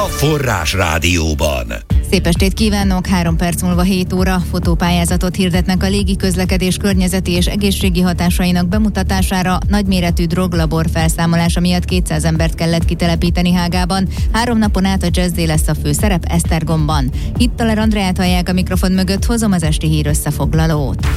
Forrás Rádióban. Szép estét kívánok! 3 perc múlva 7 óra fotópályázatot hirdetnek a légiközlekedés környezeti és egészségi hatásainak bemutatására. Nagyméretű droglabor felszámolása miatt 200 embert kellett kitelepíteni Hágában. 3 napon át a Jazz Day lesz a főszerep Esztergomban. Hittaler Andreát hallják a mikrofon mögött, hozom az esti hír összefoglalót.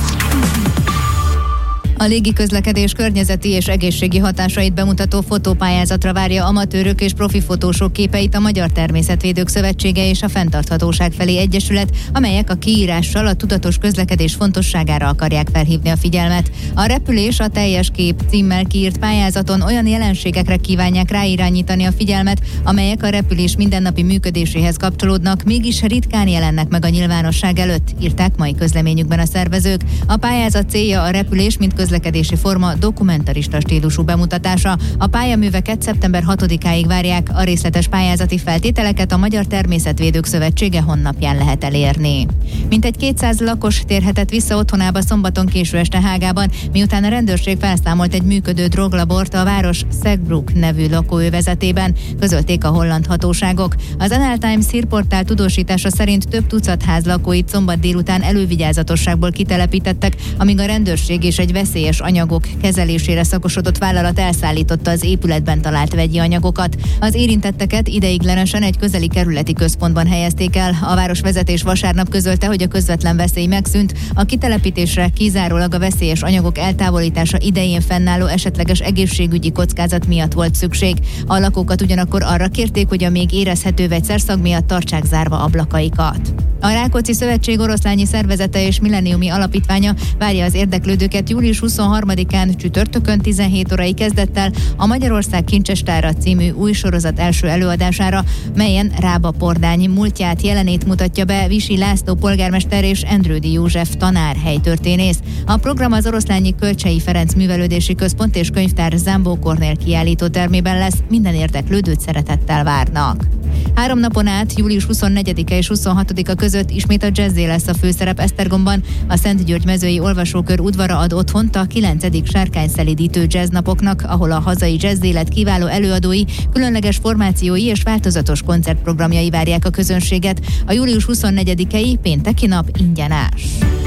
A légiközlekedés környezeti és egészségi hatásait bemutató fotópályázatra várja amatőrök és profi fotósok képeit a Magyar Természetvédők Szövetsége és a Fenntarthatóság felé Egyesület, amelyek a kiírással a tudatos közlekedés fontosságára akarják felhívni a figyelmet. A repülés a teljes kép címmel kiírt pályázaton olyan jelenségekre kívánják ráirányítani a figyelmet, amelyek a repülés mindennapi működéséhez kapcsolódnak, mégis ritkán jelennek meg a nyilvánosság előtt, írták mai közleményükben a szervezők. A pályázat célja a repülés, mint közlekedési forma dokumentarista stílusú bemutatása. A pályaműveket szeptember 6-áig várják, a részletes pályázati feltételeket a Magyar Természetvédők Szövetsége honlapján lehet elérni. Mintegy 200 lakos térhetett vissza otthonába szombaton késő este Hágában, miután a rendőrség felszámolt egy működő droglabort a város Segbrook nevű lakóövezetében, közölték a holland hatóságok. Az NL Times hírportál tudósítása szerint több tucat ház lakóit szombat délután elővigyázatosságból kitelepítettek, amíg a rendőrség és egy veszélyes anyagok kezelésére szakosodott vállalat elszállította az épületben talált vegyi anyagokat. Az érintetteket ideiglenesen egy közeli kerületi központban helyezték el. A városvezetés vasárnap közölte, hogy a közvetlen veszély megszűnt, a kitelepítésre kizárólag a veszélyes anyagok eltávolítása idején fennálló esetleges egészségügyi kockázat miatt volt szükség. A lakókat ugyanakkor arra kérték, hogy a még érezhető vegyszerszag miatt tartsák zárva ablakaikat. A Rákóczi Szövetség oroszlányi szervezete és milleniumi alapítványa várja az érdeklődőket július 23-án csütörtökön 17 órai kezdettel a Magyarország Kincsestára című új sorozat első előadására, melyen Rába Pordányi múltját, jelenét mutatja be Visi László polgármester és Endrődi József tanár, helytörténész. A program az Oroszlányi Kölcsei Ferenc Művelődési Központ és Könyvtár Zámbó Kornél kiállító termében lesz, minden érdeklődőt szeretettel várnak. 3 napon át, július 24-e és 26-a között ismét a Jazz Day lesz a főszerep Esztergomban. A Szent György mezői olvasókör udvara ad otthont a 9. sárkányszelídítő jazznapoknak, ahol a hazai jazz élet kiváló előadói, különleges formációi és változatos koncertprogramjai várják a közönséget. A július 24-i pénteki nap ingyenes.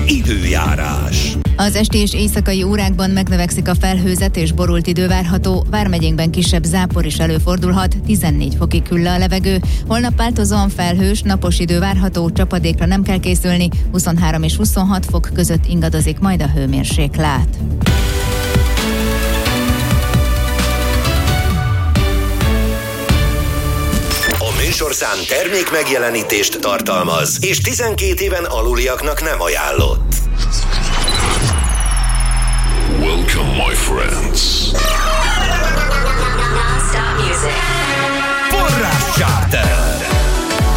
Időjárás. Az esti és éjszakai órákban megnövekszik a felhőzet és borult idő várható, vármegyénkben kisebb zápor is előfordulhat, 14 fokig hűl le a levegő. Holnap változóan felhős, napos idő várható, csapadékra nem kell készülni, 23 és 26 fok között ingadozik majd a hőmérséklet. A műsorszám termék megjelenítést tartalmaz, és 12 éven aluliaknak nem ajánlott.